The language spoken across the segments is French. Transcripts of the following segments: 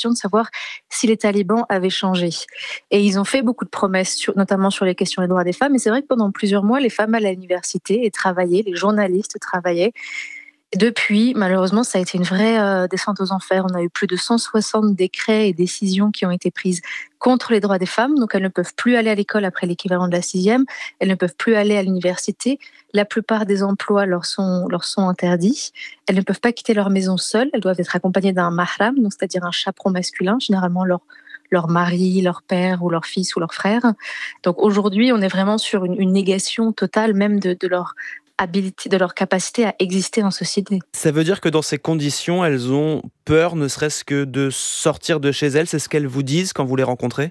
question de savoir si les talibans avaient changé. Et ils ont fait beaucoup de promesses, notamment sur les questions des droits des femmes. Et c'est vrai que pendant plusieurs mois, les femmes allaient à l'université et travaillaient, les journalistes travaillaient. Depuis, malheureusement, ça a été une vraie descente aux enfers. On a eu plus de 160 décrets et décisions qui ont été prises contre les droits des femmes. Donc, elles ne peuvent plus aller à l'école après l'équivalent de la sixième. Elles ne peuvent plus aller à l'université. La plupart des emplois leur sont interdits. Elles ne peuvent pas quitter leur maison seules. Elles doivent être accompagnées d'un mahram, donc c'est-à-dire un chaperon masculin, généralement leur mari, leur père ou leur fils ou leur frère. Donc aujourd'hui, on est vraiment sur une négation totale même de leur habilité, de leur capacité à exister en société. Ça veut dire que dans ces conditions, elles ont peur, ne serait-ce que de sortir de chez elles. C'est ce qu'elles vous disent quand vous les rencontrez?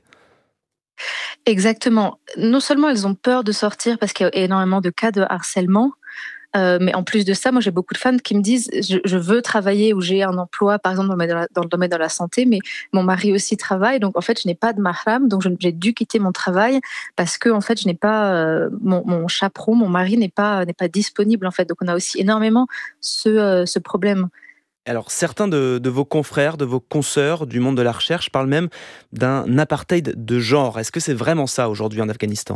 Exactement. Non seulement elles ont peur de sortir parce qu'il y a énormément de cas de harcèlement, mais en plus de ça, moi j'ai beaucoup de femmes qui me disent: «Je veux travailler ou j'ai un emploi», par exemple dans le domaine de la santé, mais mon mari aussi travaille, donc en fait je n'ai pas de mahram, donc j'ai dû quitter mon travail parce que en fait je n'ai pas, mon chaperon, mon mari n'est pas disponible en fait. Donc on a aussi énormément ce problème. Alors, certains de vos confrères, de vos consoeurs du monde de la recherche parlent même d'un apartheid de genre. Est-ce que c'est vraiment ça aujourd'hui en Afghanistan?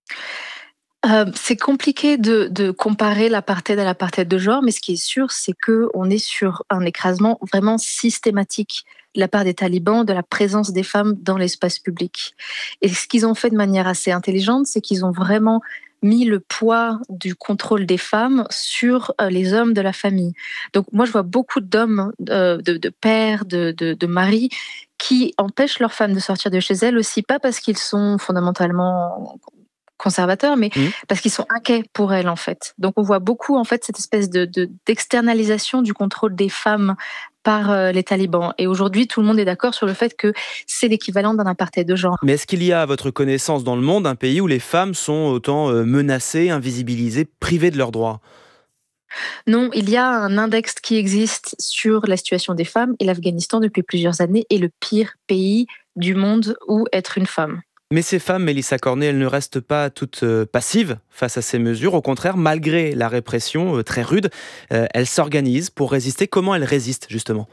C'est compliqué de comparer l'apartheid à l'apartheid de genre, mais ce qui est sûr, c'est qu'on est sur un écrasement vraiment systématique de la part des talibans, de la présence des femmes dans l'espace public. Et ce qu'ils ont fait de manière assez intelligente, c'est qu'ils ont vraiment mis le poids du contrôle des femmes sur, les hommes de la famille. Donc moi, je vois beaucoup d'hommes, de pères, de maris qui empêchent leurs femmes de sortir de chez elles aussi, pas parce qu'ils sont fondamentalement conservateurs, mais Mmh. parce qu'ils sont inquiets pour elles, en fait. Donc on voit beaucoup, en fait, cette espèce d'externalisation du contrôle des femmes par, les talibans. Et aujourd'hui, tout le monde est d'accord sur le fait que c'est l'équivalent d'un apartheid de genre. Mais est-ce qu'il y a, à votre connaissance, dans le monde, un pays où les femmes sont autant menacées, invisibilisées, privées de leurs droits? Non, il y a un index qui existe sur la situation des femmes et l'Afghanistan, depuis plusieurs années, est le pire pays du monde où être une femme. Mais ces femmes, Mélissa Cornet, elles ne restent pas toutes passives face à ces mesures. Au contraire, malgré la répression très rude, elles s'organisent pour résister. Comment elles résistent, justement?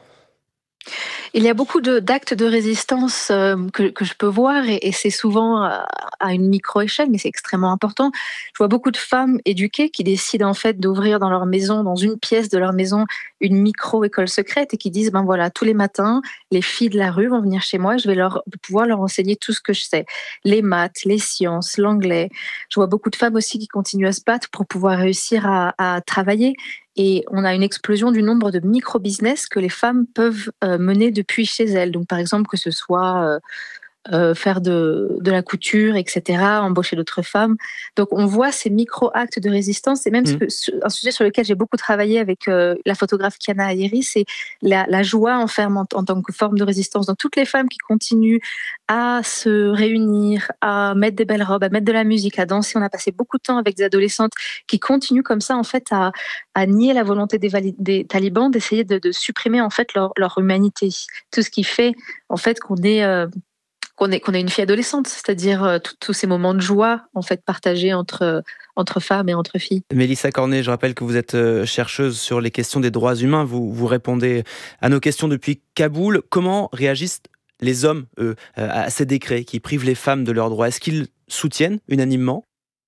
Il y a beaucoup d'actes de résistance que je peux voir et c'est souvent à une micro-échelle, mais c'est extrêmement important. Je vois beaucoup de femmes éduquées qui décident en fait d'ouvrir dans leur maison, dans une pièce de leur maison, une micro-école secrète et qui disent, ben voilà, tous les matins, les filles de la rue vont venir chez moi, je vais pouvoir leur enseigner tout ce que je sais. Les maths, les sciences, l'anglais. Je vois beaucoup de femmes aussi qui continuent à se battre pour pouvoir réussir à travailler. Et on a une explosion du nombre de micro-business que les femmes peuvent mener depuis chez elles. Donc, par exemple, que ce soit faire de la couture, etc., embaucher d'autres femmes. Donc, on voit ces micro-actes de résistance. Et même Mmh. un sujet sur lequel j'ai beaucoup travaillé avec la photographe Kiana Ayeri, c'est la joie en tant que forme de résistance. Donc, toutes les femmes qui continuent à se réunir, à mettre des belles robes, à mettre de la musique, à danser. On a passé beaucoup de temps avec des adolescentes qui continuent comme ça, en fait, à nier la volonté des talibans d'essayer de supprimer, en fait, leur humanité. Tout ce qui fait, en fait, qu'on est une fille adolescente, c'est-à-dire tous ces moments de joie en fait partagés entre femmes et entre filles. Mélissa Cornet, je rappelle que vous êtes chercheuse sur les questions des droits humains. Vous répondez à nos questions depuis Kaboul. Comment réagissent les hommes, eux, à ces décrets qui privent les femmes de leurs droits? Est-ce qu'ils soutiennent unanimement?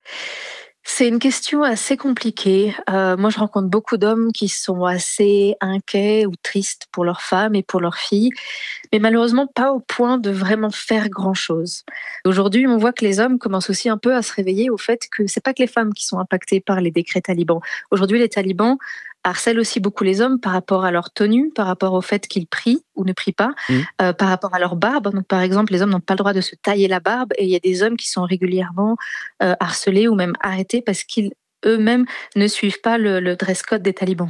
C'est une question assez compliquée. Moi, je rencontre beaucoup d'hommes qui sont assez inquiets ou tristes pour leurs femmes et pour leurs filles, mais malheureusement pas au point de vraiment faire grand-chose. Aujourd'hui, on voit que les hommes commencent aussi un peu à se réveiller au fait que c'est pas que les femmes qui sont impactées par les décrets talibans. Aujourd'hui, les talibans harcèlent aussi beaucoup les hommes par rapport à leur tenue, par rapport au fait qu'ils prient ou ne prient pas, Mmh. par rapport à leur barbe. Donc, par exemple, les hommes n'ont pas le droit de se tailler la barbe et il y a des hommes qui sont régulièrement harcelés ou même arrêtés parce qu'ils eux-mêmes ne suivent pas le dress code des talibans.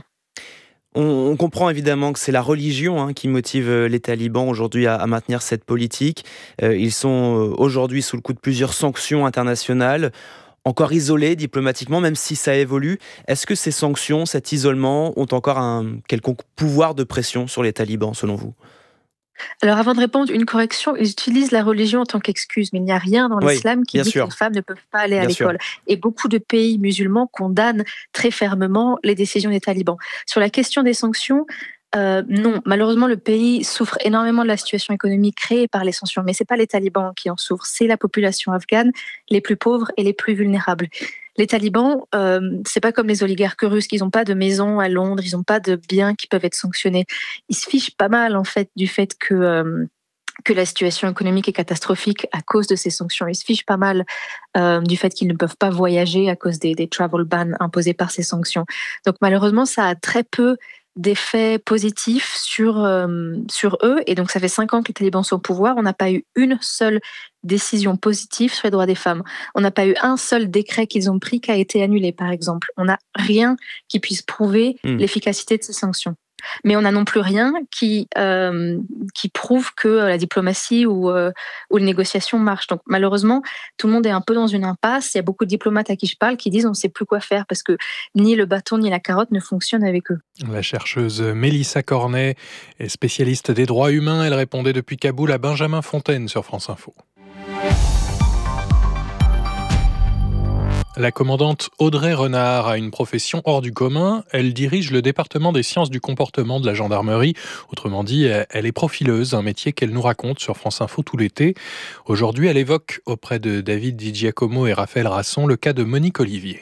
On comprend évidemment que c'est la religion qui motive les talibans aujourd'hui à maintenir cette politique. Ils sont aujourd'hui sous le coup de plusieurs sanctions internationales, encore isolés diplomatiquement, même si ça évolue. Est-ce que ces sanctions, cet isolement, ont encore un quelconque pouvoir de pression sur les talibans, selon vous? Alors avant de répondre, une correction, ils utilisent la religion en tant qu'excuse, mais il n'y a rien dans Oui, l'islam qui bien dit que sûr, les femmes ne peuvent pas aller à bien sûr. l'école. Et beaucoup de pays musulmans condamnent très fermement les décisions des talibans. Sur la question des sanctions, Non, malheureusement, le pays souffre énormément de la situation économique créée par les sanctions, mais c'est pas les talibans qui en souffrent, c'est la population afghane, les plus pauvres et les plus vulnérables. Les talibans, c'est pas comme les oligarques russes, ils ont pas de maison à Londres, ils ont pas de biens qui peuvent être sanctionnés. Ils se fichent pas mal, en fait, du fait que la situation économique est catastrophique à cause de ces sanctions. Ils se fichent pas mal du fait qu'ils ne peuvent pas voyager à cause des travel bans imposés par ces sanctions. Donc malheureusement, ça a très peu d'effets positifs sur eux. Et donc ça fait 5 ans que les talibans sont au pouvoir. On n'a pas eu une seule décision positive sur les droits des femmes. On n'a pas eu un seul décret qu'ils ont pris qui a été annulé, par exemple. On n'a rien qui puisse prouver l'efficacité de ces sanctions. Mais on n'a non plus rien qui prouve que la diplomatie ou les négociations marchent. Donc malheureusement, tout le monde est un peu dans une impasse. Il y a beaucoup de diplomates à qui je parle qui disent on ne sait plus quoi faire parce que ni le bâton ni la carotte ne fonctionnent avec eux. La chercheuse Mélissa Cornet est spécialiste des droits humains. Elle répondait depuis Kaboul à Benjamin Fontaine sur France Info. La commandante Audrey Renard a une profession hors du commun. Elle dirige le département des sciences du comportement de la gendarmerie. Autrement dit, elle est profileuse, un métier qu'elle nous raconte sur France Info tout l'été. Aujourd'hui, elle évoque auprès de David Di Giacomo et Raphaël Rasson le cas de Monique Olivier.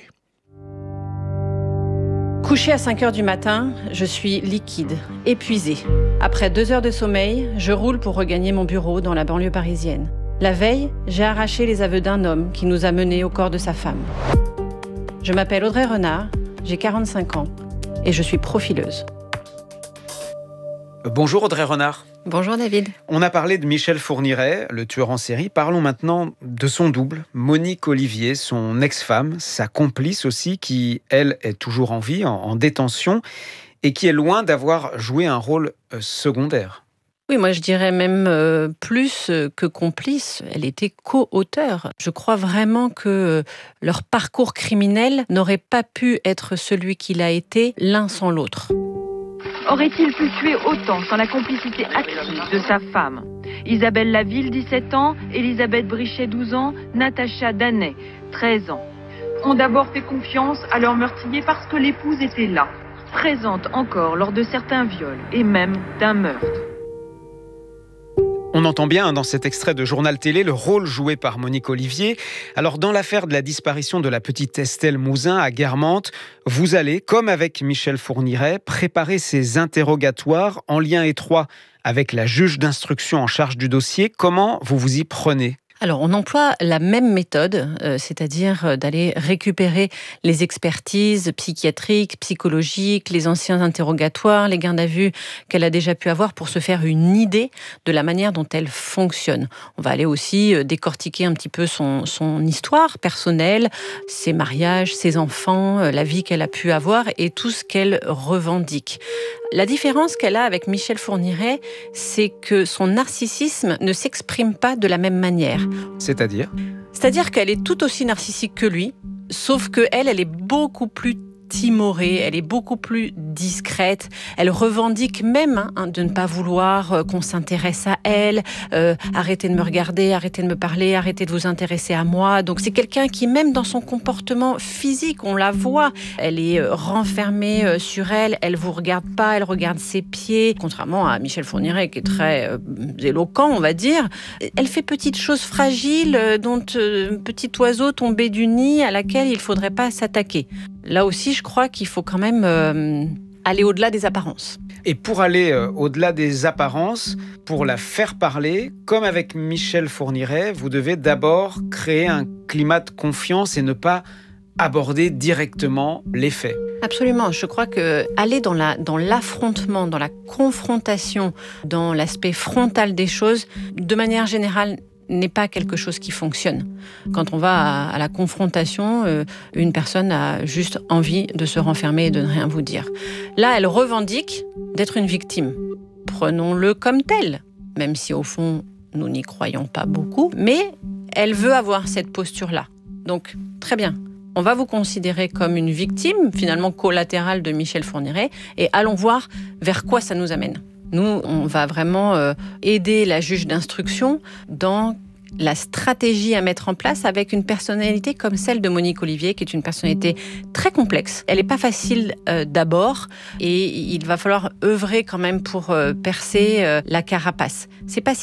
Couchée à 5h du matin, je suis liquide, épuisée. Après 2 heures de sommeil, je roule pour regagner mon bureau dans la banlieue parisienne. La veille, j'ai arraché les aveux d'un homme qui nous a menés au corps de sa femme. Je m'appelle Audrey Renard, j'ai 45 ans et je suis profileuse. Bonjour Audrey Renard. Bonjour David. On a parlé de Michel Fourniret, le tueur en série. Parlons maintenant de son double, Monique Olivier, son ex-femme, sa complice aussi, qui, elle, est toujours en vie, en détention, et qui est loin d'avoir joué un rôle secondaire. Oui, moi je dirais même plus que complice, elle était co-auteure. Je crois vraiment que leur parcours criminel n'aurait pas pu être celui qu'il a été l'un sans l'autre. Aurait-il pu tuer autant sans la complicité active de sa femme ? Isabelle Laville, 17 ans, Elisabeth Brichet, 12 ans, Natacha Danet, 13 ans, ont d'abord fait confiance à leur meurtrier parce que l'épouse était là, présente encore lors de certains viols et même d'un meurtre. On entend bien dans cet extrait de Journal Télé le rôle joué par Monique Olivier. Alors dans l'affaire de la disparition de la petite Estelle Mouzin à Guermantes, vous allez, comme avec Michel Fourniret, préparer ces interrogatoires en lien étroit avec la juge d'instruction en charge du dossier. Comment vous vous y prenez ? Alors, on emploie la même méthode, c'est-à-dire d'aller récupérer les expertises psychiatriques, psychologiques, les anciens interrogatoires, les gardes à vue qu'elle a déjà pu avoir pour se faire une idée de la manière dont elle fonctionne. On va aller aussi décortiquer un petit peu son histoire personnelle, ses mariages, ses enfants, la vie qu'elle a pu avoir et tout ce qu'elle revendique. La différence qu'elle a avec Michel Fourniret, c'est que son narcissisme ne s'exprime pas de la même manière. C'est-à-dire ? C'est-à-dire qu'elle est tout aussi narcissique que lui, sauf qu'elle est beaucoup plus timorée, elle est beaucoup plus discrète. Elle revendique même de ne pas vouloir qu'on s'intéresse à elle. Arrêtez de me regarder, arrêtez de me parler, arrêtez de vous intéresser à moi. Donc c'est quelqu'un qui, même dans son comportement physique, on la voit, elle est renfermée sur elle, elle vous regarde pas, elle regarde ses pieds. Contrairement à Michel Fourniret, qui est très éloquent, on va dire. Elle fait petites choses fragiles, dont un petit oiseau tombé du nid à laquelle il faudrait pas s'attaquer. Là aussi, je crois qu'il faut quand même aller au-delà des apparences. Et pour aller au-delà des apparences, pour la faire parler, comme avec Michel Fourniret, vous devez d'abord créer un climat de confiance et ne pas aborder directement les faits. Absolument. Je crois que aller dans l'affrontement, dans la confrontation, dans l'aspect frontal des choses, de manière générale, n'est pas quelque chose qui fonctionne. Quand on va à la confrontation, une personne a juste envie de se renfermer et de ne rien vous dire. Là, elle revendique d'être une victime. Prenons-le comme tel, même si au fond, nous n'y croyons pas beaucoup, mais elle veut avoir cette posture-là. Donc, très bien. On va vous considérer comme une victime, finalement collatérale de Michel Fourniret, et allons voir vers quoi ça nous amène. Nous, on va vraiment aider la juge d'instruction dans la stratégie à mettre en place avec une personnalité comme celle de Monique Olivier, qui est une personnalité très complexe. Elle n'est pas facile d'abord, et il va falloir œuvrer quand même pour percer la carapace. C'est pas si